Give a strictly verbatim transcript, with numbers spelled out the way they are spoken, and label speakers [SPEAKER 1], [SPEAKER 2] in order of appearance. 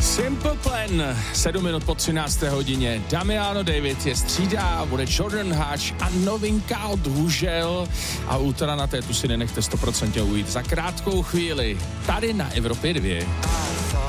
[SPEAKER 1] Simple Plan, sedm minut po třinácté hodině. Damiano David je střídá, bude Jordan Hatch a novinka od Hužel. A útora na té tu si nenechte sto procent ujít za krátkou chvíli. Tady na Evropě dvě.